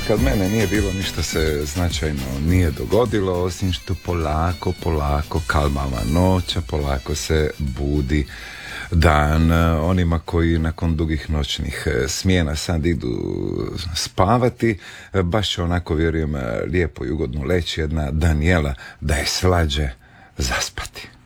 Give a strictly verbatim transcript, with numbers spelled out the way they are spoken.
Kod mene nije bilo ništa se značajno nije dogodilo, osim što polako, polako kalmava noća, polako se budi dan. Onima koji nakon dugih noćnih smjena sad idu spavati, baš će onako, vjerujem, lijepo i ugodno leći jedna Danijela da je slađe zaspati.